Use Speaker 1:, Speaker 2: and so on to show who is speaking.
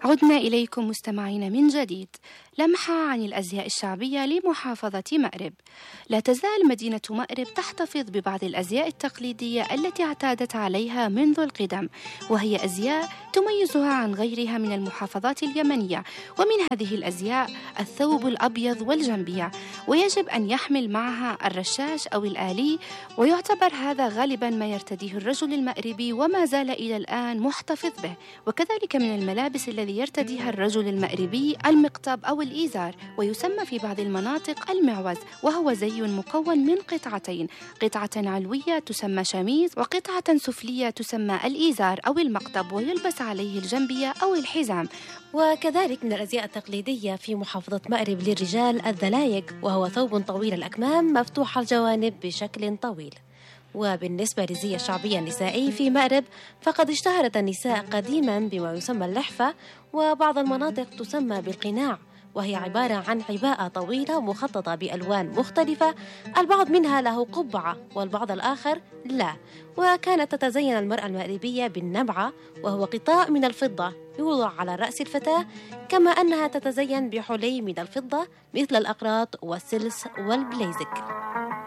Speaker 1: عدنا إليكم مستمعين من جديد. لمحة عن الأزياء الشعبية لمحافظة مأرب. لا تزال مدينة مأرب تحتفظ ببعض الأزياء التقليدية التي اعتادت عليها منذ القدم، وهي أزياء تميزها عن غيرها من المحافظات اليمنية. ومن هذه الأزياء الثوب الأبيض والجنبية، ويجب أن يحمل معها الرشاش أو الآلي، ويعتبر هذا غالبا ما يرتديه الرجل المأربي وما زال إلى الآن محتفظ به. وكذلك من الملابس الذي يرتديها الرجل المأربي المقطب أو الإيزار، ويسمى في بعض المناطق المعوز، وهو زي مكون من قطعتين، قطعة علوية تسمى شميز، وقطعة سفلية تسمى الإيزار أو المقطب، ويلبس عليه الجنبية أو الحزام.
Speaker 2: وكذلك من الأزياء التقليدية في محافظة مأرب للرجال الذلايق، وهو ثوب طويل الأكمام مفتوح الجوانب بشكل طويل. وبالنسبة للزي الشعبي النسائي في مأرب، فقد اشتهرت النساء قديما بما يسمى اللحفة، وبعض المناطق تسمى بالقناع، وهي عبارة عن عباءة طويلة مخططة بألوان مختلفة، البعض منها له قبعة والبعض الآخر لا. وكانت تتزين المرأة المأربية بالنبعة، وهو قطاع من الفضة يوضع على رأس الفتاة، كما أنها تتزين بحلي من الفضة مثل الأقراط والسلس والبليزك.